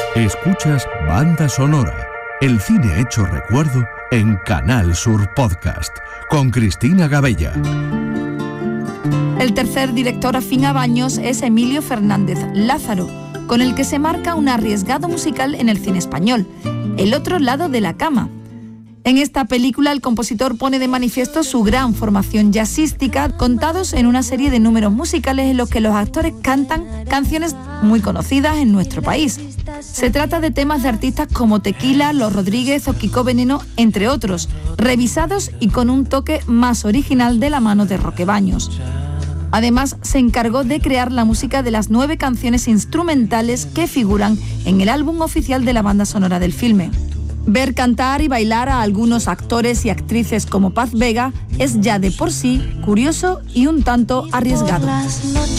Escuchas Banda Sonora, el cine hecho recuerdo en Canal Sur Podcast, con Cristina Gabella. El tercer director afín a Baños es Emilio Fernández Lázaro, con el que se marca un arriesgado musical en el cine español, El otro lado de la cama. En esta película el compositor pone de manifiesto su gran formación jazzística, contados en una serie de números musicales en los que los actores cantan canciones muy conocidas en nuestro país. Se trata de temas de artistas como Tequila, Los Rodríguez o Kiko Veneno, entre otros, revisados y con un toque más original de la mano de Roque Baños. Además, se encargó de crear la música de las 9 canciones instrumentales que figuran en el álbum oficial de la banda sonora del filme. Ver cantar y bailar a algunos actores y actrices como Paz Vega es ya de por sí curioso y un tanto arriesgado.